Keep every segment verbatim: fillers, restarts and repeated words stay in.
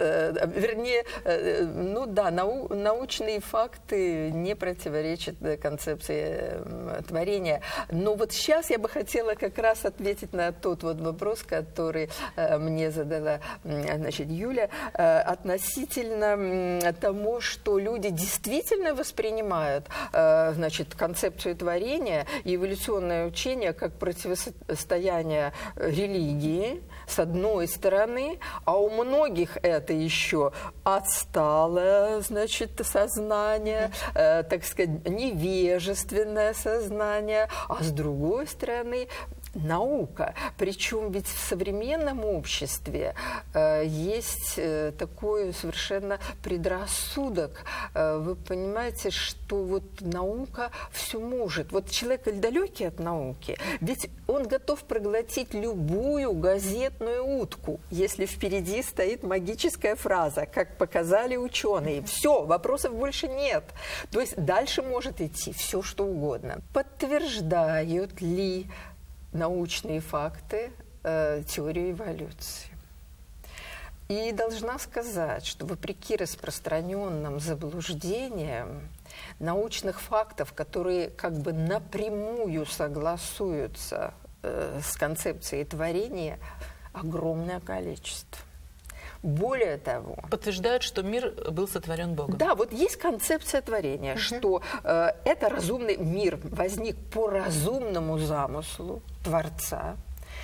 вернее, ну да, нау, научные факты не противоречат концепции творения. Но вот сейчас я бы хотела как раз ответить на тот вот вопрос, который мне задала, значит, Юля, относительно тому, что люди действительно воспринимают, значит, концепцию творения и эволюционное учение как противостояние религии, с одной стороны, а у многих это еще отсталое, значит, сознание, э, так сказать, невежественное сознание, а с другой стороны, наука. Причем ведь в современном обществе э, есть э, такой совершенно предрассудок. Э, вы понимаете, что вот наука все может. Вот человек далекий от науки, ведь он готов проглотить любую газетную утку, если впереди стоит магическая фраза, как показали ученые. Все, вопросов больше нет. То есть дальше может идти все, что угодно. Подтверждают ли научные факты э, теории эволюции? И должна сказать, что вопреки распространенным заблуждениям, научных фактов, которые как бы напрямую согласуются э, с концепцией творения, огромное количество. Более того... Подтверждают, что мир был сотворен Богом. Да, вот есть концепция творения, uh-huh. что э, это разумный мир возник по разумному замыслу Творца.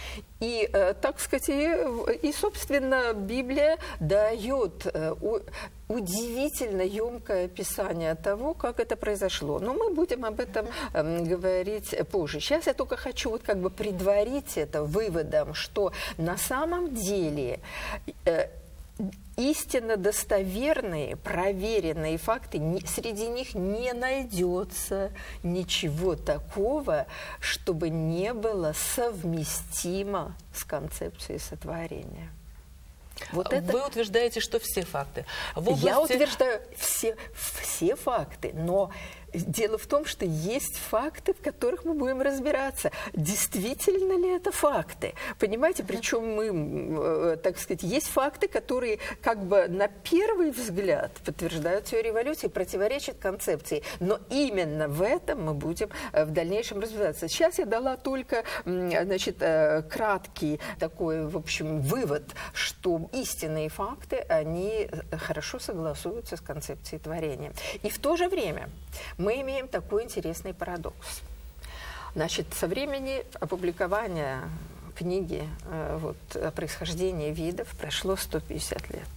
И, э, так сказать, и, и, собственно, Библия дает э, у, удивительно емкое описание того, как это произошло. Но мы будем об этом э, говорить позже. Сейчас я только хочу вот как бы предварить это выводом, что на самом деле... Э, истинно достоверные, проверенные факты, не, среди них не найдется ничего такого, чтобы не было совместимо с концепцией сотворения. Вот это... Вы утверждаете, что все факты. В области... Я утверждаю все, все факты, но дело в том, что есть факты, в которых мы будем разбираться. Действительно ли это факты? Понимаете, причем мы, так сказать, есть факты, которые как бы на первый взгляд подтверждают теорию эволюции, противоречат концепции. Но именно в этом мы будем в дальнейшем разбираться. Сейчас я дала только, значит, краткий такой, в общем, вывод, что истинные факты, они хорошо согласуются с концепцией творения. И в то же время мы имеем такой интересный парадокс. Значит, со времени опубликования книги вот, о происхождении видов прошло сто пятьдесят лет.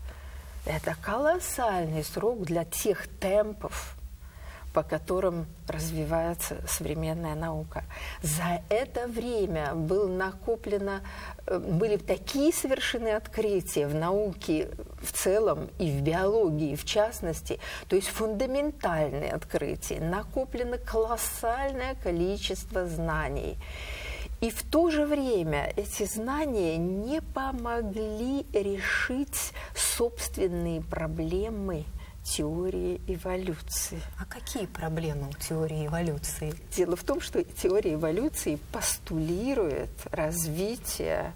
Это колоссальный срок для тех темпов, по которым развивается современная наука. За это время было накоплено, были такие совершены открытия в науке в целом и в биологии в частности, то есть фундаментальные открытия, накоплено колоссальное количество знаний. И в то же время эти знания не помогли решить собственные проблемы теории эволюции. А какие проблемы у теории эволюции? Дело в том, что теория эволюции постулирует развитие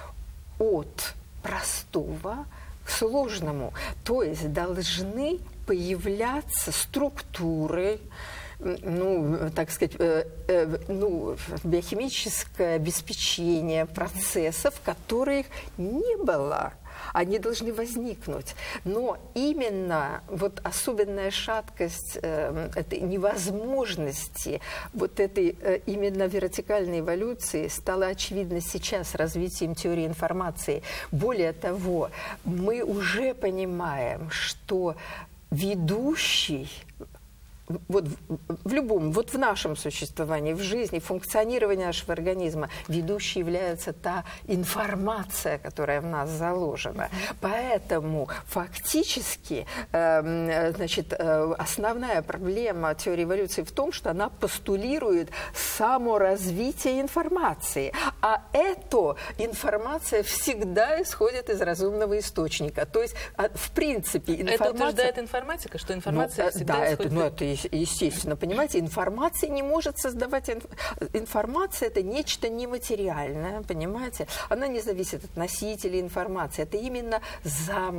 от простого к сложному. То есть должны появляться структуры, ну, так сказать, э, э, ну, биохимическое обеспечение процессов, которых не было. Они должны возникнуть. Но именно вот особенная шаткость э, этой невозможности вот этой э, именно вертикальной эволюции стала очевидна сейчас развитием теории информации. Более того, мы уже понимаем, что ведущий вот в, в любом, вот в нашем существовании, в жизни, в функционировании нашего организма ведущей является та информация, которая в нас заложена. Поэтому фактически э, значит, э, основная проблема теории эволюции в том, что она постулирует саморазвитие информации. А эта информация всегда исходит из разумного источника. То есть, в принципе, информация... Это утверждает информатика, что информация ну, всегда да, исходит... Это, ну, это естественно, понимаете, информация не может создавать... Инф... Информация – это нечто нематериальное, понимаете? Она не зависит от носителей информации. Это именно замысел.